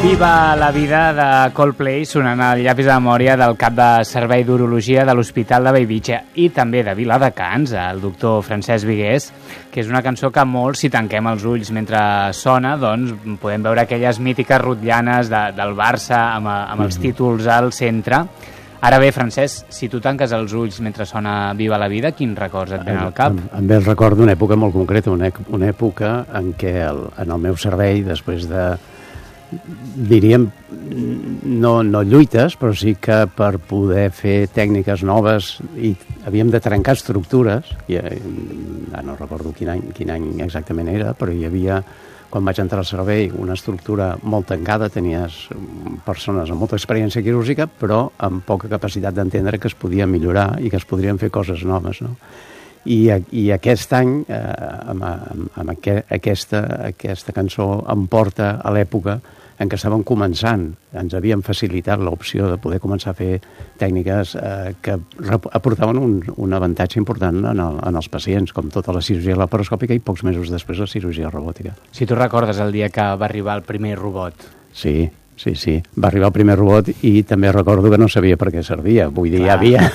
Viva la vida de Coldplay sonant al llapis de memòria del cap de servei d'urologia de l'Hospital de Bellvitge i també de Viladecans, el doctor Francesc Vigués, que és una cançó que molts, si tanquem els ulls mentre sona, doncs podem veure aquelles mítiques rotllanes del Barça amb els títols al centre. Ara bé, Francesc, si tu tanques els ulls mentre sona Viva la vida, quins records et venen al cap? Em ve el record d'una època molt concreta, una època en què en el meu servei, després de, diríem, no lluites, però sí que per poder fer tècniques noves i havíem de trencar estructures, no recordo quin any exactament era, però hi havia, quan vaig entrar al servei, una estructura molt tancada, tenies persones amb molta experiència quirúrgica, però amb poca capacitat d'entendre que es podia millorar i que es podrien fer coses noves, no? I aquest any, amb aquesta cançó, em porta a l'època en què estàvem començant. Ens havien facilitat l'opció de poder començar a fer tècniques que aportaven un avantatge important en els pacients, com tota la cirurgia laparoscòpica i pocs mesos després la cirurgia robòtica. Si tu recordes el dia que va arribar el primer robot. Sí. Va arribar el primer robot i també recordo que no sabia per què servia. Vull dir,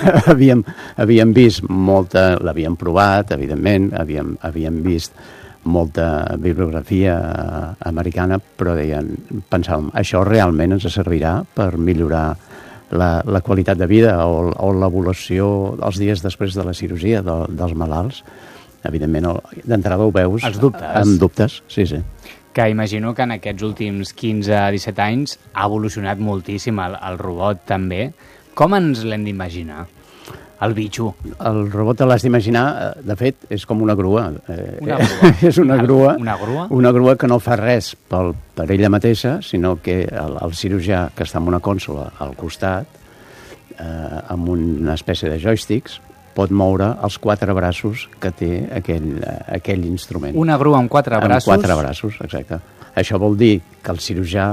havíem vist molta... L'havíem provat, evidentment, havíem vist molta bibliografia americana, però pensàvem, això realment ens servirà per millorar la qualitat de vida o l'evolució els dies després de la cirurgia dels malalts. Evidentment, d'entrada ho veus... Els dubtes. Amb dubtes, sí. Que imagino que en aquests últims 15-17 anys ha evolucionat moltíssim el robot també. Com ens l'hem d'imaginar? El bitxo. El robot te l'has d'imaginar, de fet, és com una grua. Una grua? És una grua. Una grua? Una grua que no fa res per ella mateixa, sinó que el cirurgià, que està en una consola al costat, amb una espècie de joysticks, pot moure els 4 braços que té aquell instrument. Una grua amb 4 braços? Amb 4 braços, exacte. Això vol dir que el cirurgià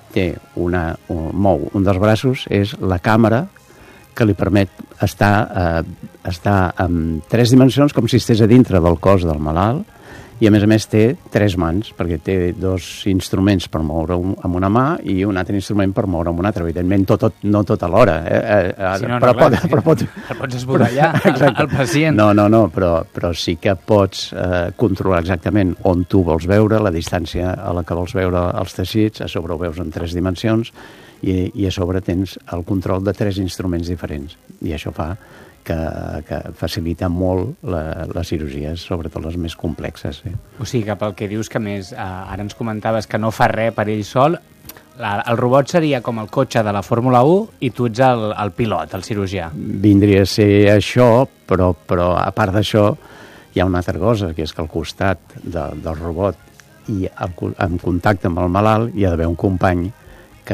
mou un dels braços, és la càmera que li permet estar en 3 dimensions com si estigués a dintre del cos del malalt, i a més té 3 mans, perquè té 2 instruments per moure amb una mà i un altre instrument per moure amb una altra. Evidentment, no tot alhora. Però pots esborrallar el pacient. No, però sí que pots controlar exactament on tu vols veure, la distància a la que vols veure els teixits, a sobre ho veus en 3 dimensions, i a sobre tens el control de 3 instruments diferents. I això fa que facilita molt les cirurgies, sobretot les més complexes. O sigui que pel que dius que més, ara ens comentaves que no fa res per ell sol, el robot seria com el cotxe de la Fórmula 1 i tu ets el pilot, el cirurgià. Vindria a ser això, però a part d'això hi ha una altra cosa, que és que al costat del robot i en contacte amb el malalt hi ha d'haver un company que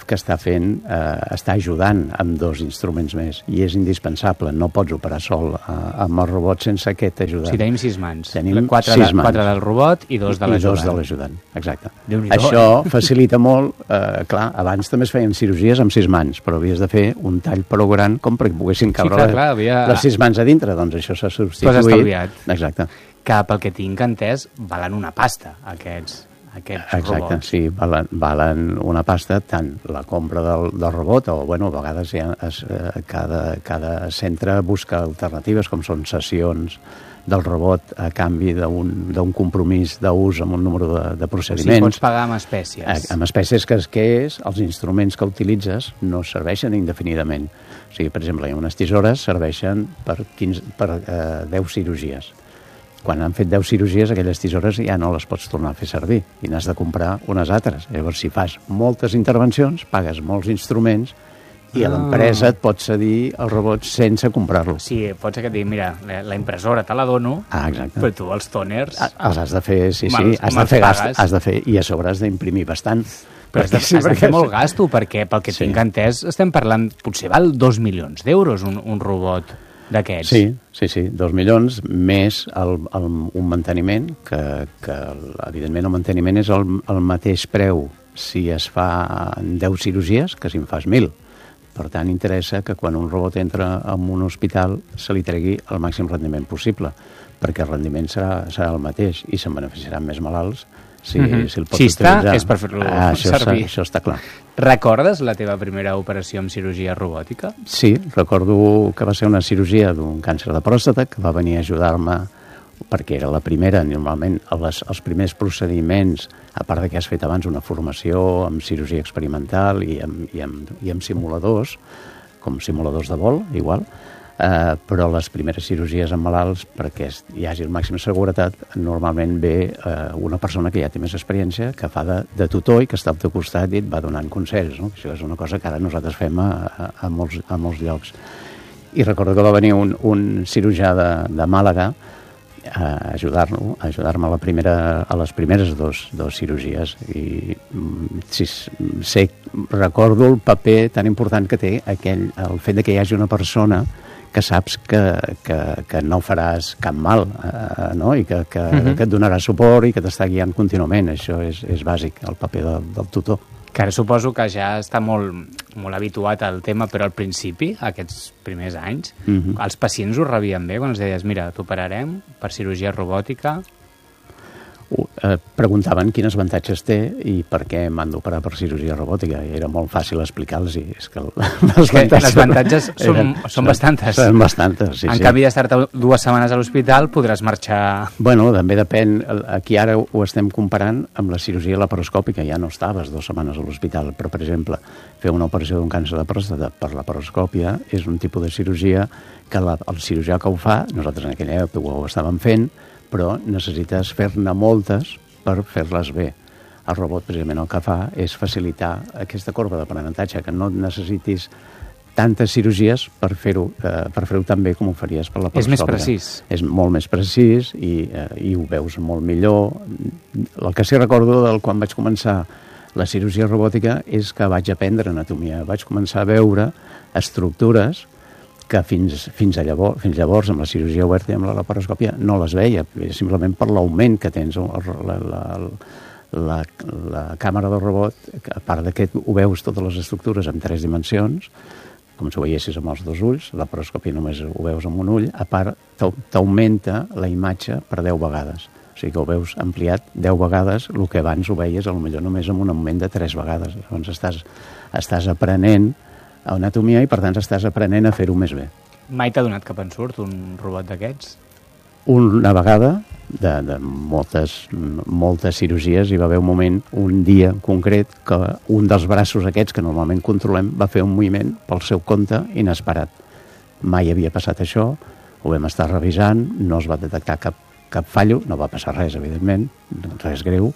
està ajudant amb 2 instruments més, i és indispensable. No pots operar sol amb el robot sense aquest ajudant. O sigui, tenim 6 mans. Tenim 4 del robot i 2 de l'ajudant. I 2 de l'ajudant, exacte. Això facilita molt. Clar, abans també es feien cirurgies amb 6 mans, però havies de fer un tall prou gran com perquè poguessin caure les 6 mans a dintre. Doncs això s'ha substituït. T'ho has estalviat. Exacte. Que pel que tinc entès, valen una pasta, aquests Exacte, robots. sí, valen una pasta, tant la compra del robot, o a vegades cada centre busca alternatives, com són sessions del robot a canvi d'un compromís d'ús amb un número de procediments. O sigui, pots pagar amb espècies. Amb espècies que els instruments que utilitzes no serveixen indefinidament. O sigui, per exemple, unes tisores serveixen per 10 cirurgies. Quan han fet 10 cirurgies, aquelles tisores ja no les pots tornar a fer servir i n'has de comprar unes altres. Llavors, si fas moltes intervencions, pagues molts instruments i a l'empresa et pot cedir el robot sense comprar-lo. Sí, pot ser que et digui, mira, la impressora te la dono, però tu els tòners... Els has de fer, sí, has de fer, i a sobre has d'imprimir bastant. Però has de fer molt gasto, perquè pel que tinc entès estem parlant, potser val 2 milions d'euros un robot d'aquests. Sí, 2 milions, més un manteniment, que evidentment el manteniment és el mateix preu si es fa 10 cirurgies que si en fas 1.000. Per tant, interessa que quan un robot entra en un hospital se li tregui el màxim rendiment possible, perquè el rendiment serà el mateix i se'n beneficiaran més malalts si el pots Xista utilitzar. és per fer-lo servir. Això està clar. Recordes la teva primera operació amb cirurgia robòtica? Sí, recordo que va ser una cirurgia d'un càncer de pròstata que va venir a ajudar-me perquè era la primera. Normalment els primers procediments, a part que has fet abans una formació amb cirurgia experimental i amb simuladors, com simuladors de vol, igual, però les primeres cirurgies en malalts, perquè hi hagi el màxim de seguretat, normalment ve una persona que ja té més experiència, que fa de tutor i que està al teu costat i et va donant consells, no? Això és una cosa que ara nosaltres fem a molts llocs. I recordo que va venir un cirurgià de Màlaga a ajudar-me a les primeres dos cirurgies, i recordo el paper tan important que té el fet que hi hagi una persona que saps que no faràs cap mal, no? I que et donarà suport i que t'està guiant contínuament. Això és bàsic, el paper del tutor. Que ara suposo que ja està molt habituat al tema, però al principi, aquests primers anys, els pacients ho rebien bé quan els deies, mira, t'operarem per cirurgia robòtica? Preguntaven quins avantatges té i per què m'han d'operar per cirurgia robòtica, i era molt fàcil explicar-los. És que els avantatges són bastantes. Són bastantes, sí. En canvi d'estar-te 2 setmanes a l'hospital podràs marxar... Bueno, també depèn. Aquí ara ho estem comparant amb la cirurgia laparoscòpica. Ja no estaves 2 setmanes a l'hospital, però, per exemple, fer una operació d'un càncer de pròstata per laparoscòpia és un tipus de cirurgia que el cirurgià que ho fa, nosaltres en aquella època ho estàvem fent, però necessites fer-ne moltes per fer-les bé. El robot, precisament, el que fa és facilitar aquesta corba d'aprenentatge, que no necessitis tantes cirurgies per fer-ho tan bé com ho faries per la laparoscòpica. És més precís. És molt més precís i ho veus molt millor. El que sí recordo quan vaig començar la cirurgia robòtica és que vaig aprendre anatomia. Vaig començar a veure estructures que fins llavors amb la cirurgia oberta i amb la laparoscòpia no les veia, simplement per l'augment que tens. La càmera del robot, a part que ho veus totes les estructures en 3 dimensions, com si ho veiessis amb els 2 ulls, la laparoscòpia només ho veus amb un ull, a part t'augmenta la imatge per 10 vegades. O sigui que ho veus ampliat 10 vegades, el que abans ho veies potser només amb un augment de 3 vegades. Llavors estàs aprenent anatomia i, per tant, estàs aprenent a fer-ho més bé. Mai t'ha donat cap ensurt un robot d'aquests? Una vegada, de moltes cirurgies, hi va haver un moment, un dia concret, que un dels braços aquests que normalment controlem va fer un moviment pel seu compte inesperat. Mai havia passat això, ho vam estar revisant, no es va detectar cap fallo, no va passar res, evidentment, res greu,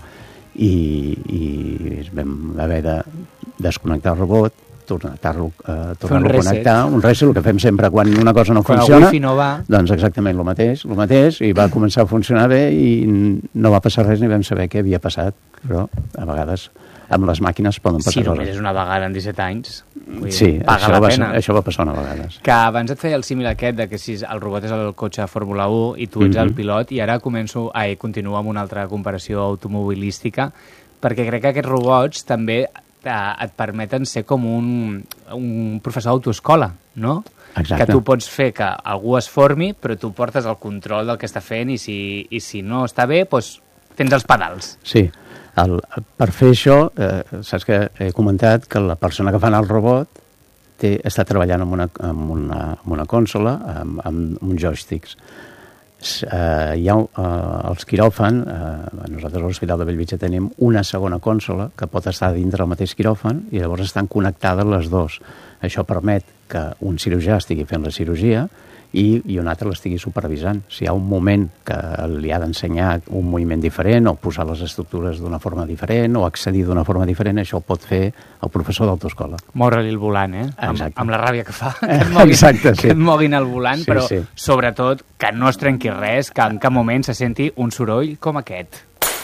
i vam haver de desconnectar el robot, tornar-lo a connectar, un reset, el que fem sempre quan una cosa no funciona. Quan el wifi no va... Doncs exactament el mateix, i va començar a funcionar bé i no va passar res ni vam saber què havia passat, però a vegades amb les màquines poden passar coses. Si només és una vegada en 17 anys, sí, paga la pena. Això va passar una vegada. Que abans et feia el símil aquest de que si el robot és el cotxe de Fórmula 1 i tu ets el pilot, i ara continuo amb una altra comparació automobilística, perquè crec que aquests robots també et permeten ser com un professor d'autoescola, no? Exacte. Que tu pots fer que algú es formi, però tu portes el control del que està fent i si no està bé, doncs tens els pedals. Sí. Per fer això, saps que he comentat que la persona que fa el robot està treballant amb una consola, amb uns joysticks. Hi ha els quiròfan, nosaltres a l'Hospital de Bellvitge tenim una segona consola que pot estar dintre del mateix quiròfan i llavors estan connectades les dues. Això permet que un cirurgià estigui fent la cirurgia i un altre l'estigui supervisant. Si hi ha un moment que li ha d'ensenyar un moviment diferent o posar les estructures d'una forma diferent o accedir d'una forma diferent, això ho pot fer el professor d'autoescola. Moure-li el volant, amb la ràbia que fa, que et moguin el volant, però sobretot que no es trenqui res, que en cap moment se senti un soroll com aquest.